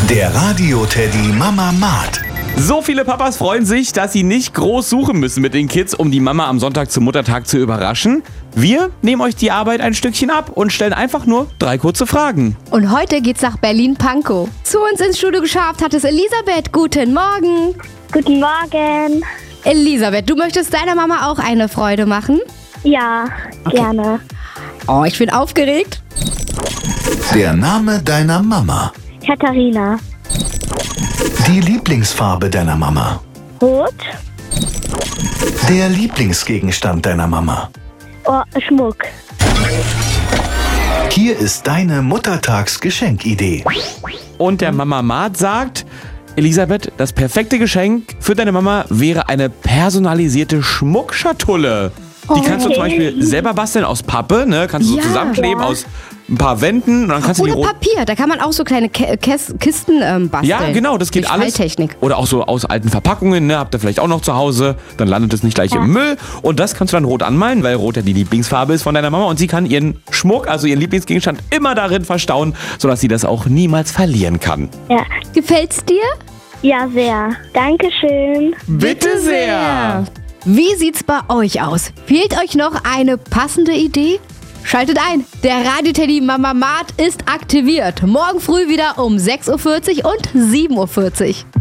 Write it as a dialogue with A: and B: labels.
A: Der Radio-Teddy Mama Mat.
B: So viele Papas freuen sich, dass sie nicht groß suchen müssen mit den Kids, um die Mama am Sonntag zum Muttertag zu überraschen. Wir nehmen euch die Arbeit ein Stückchen ab und stellen einfach nur 3 kurze Fragen.
C: Und heute geht's nach Berlin-Pankow. Zu uns ins Studio geschafft hat es Elisabeth. Guten Morgen.
D: Guten Morgen.
C: Elisabeth, du möchtest deiner Mama auch eine Freude machen?
D: Ja, gerne.
C: Oh, ich bin aufgeregt.
A: Der Name deiner Mama.
D: Katharina.
A: Die Lieblingsfarbe deiner Mama.
D: Rot.
A: Der Lieblingsgegenstand deiner Mama.
D: Oh, Schmuck.
A: Hier ist deine Muttertagsgeschenkidee.
B: Und der Mama Mat sagt, Elisabeth, das perfekte Geschenk für deine Mama wäre eine personalisierte Schmuckschatulle. Die kannst du zum Beispiel selber basteln aus Pappe, ne? Kannst du so
C: Ja.
B: zusammenkleben aus ein paar Wänden und dann kannst du die
C: Oder Papier, da kann man auch so kleine Kisten basteln.
B: Ja, genau, das geht
C: Durch
B: alles.
C: Falltechnik.
B: Oder auch so aus alten Verpackungen, ne? Habt ihr vielleicht auch noch zu Hause. Dann landet es nicht gleich im Müll. Und das kannst du dann rot anmalen, weil rot ja die Lieblingsfarbe ist von deiner Mama. Und sie kann ihren Schmuck, also ihren Lieblingsgegenstand, immer darin verstauen, sodass sie das auch niemals verlieren kann.
D: Ja.
C: Gefällt's dir?
D: Ja, sehr. Dankeschön.
B: Bitte sehr!
C: Wie sieht's bei euch aus? Fehlt euch noch eine passende Idee? Schaltet ein, der Radio-Teddy Mama Mat ist aktiviert. Morgen früh wieder um 6:40 Uhr und 7:40 Uhr.